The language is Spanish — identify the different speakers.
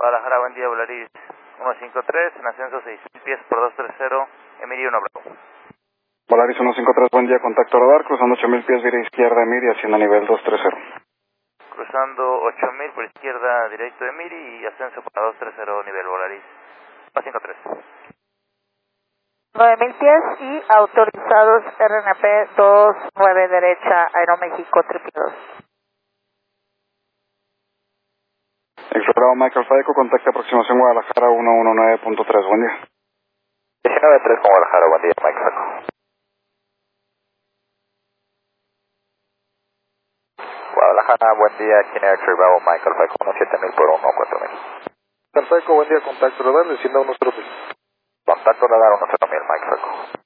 Speaker 1: Guadalajara, buen día, Volaris 153, en ascenso 6.000 pies por 230, Emiri 1 Bravo.
Speaker 2: Volaris 153, buen día, contacto radar, cruzando 8000 pies vía izquierda Emiri, haciendo nivel 230.
Speaker 1: Cruzando 8000 por izquierda directo de Emiri y ascenso para 230 nivel Volaris 153.
Speaker 3: 9000 pies y autorizados RNP 29 derecha, Aeroméxico 222.
Speaker 2: Explorado Michael Faico, contacto aproximación Guadalajara 119.3, buen día.
Speaker 1: 19.3 con Guadalajara, buen día, Mike Faico. Guadalajara, buen día, Kinect Bravo, Michael Faico, 17000 por 14000.
Speaker 4: Perfecto, buen día, contacto radar, descienda 103.
Speaker 1: Contacto radar 10000, Mike Faico.